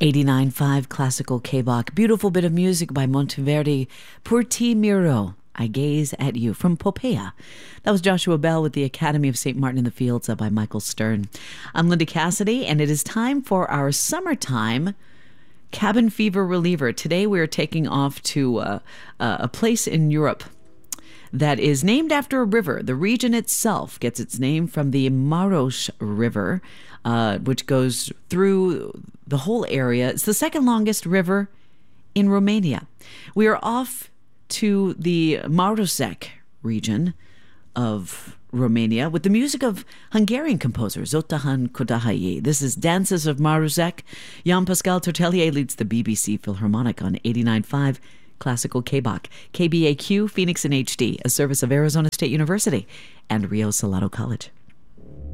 89.5 Classical K-Bach. Beautiful bit of music by Monteverdi. Por ti miro, I gaze at you, from Popea. That was Joshua Bell with the Academy of St. Martin in the Fields by Michael Stern. I'm Linda Cassidy, and it is time for our summertime cabin fever reliever. Today we are taking off to a place in Europe that is named after a river. The region itself gets its name from the Maros River, which goes through the whole area. It's the second longest river in Romania. We are off to the Marosec region of Romania with the music of Hungarian composer Zoltán Kodály. This is Dances of Marosec. Jean-Pascal Tortelier leads the BBC Philharmonic on 89.5 Classical K-Bach. KBAQ, Phoenix in HD, a service of Arizona State University and Rio Salado College.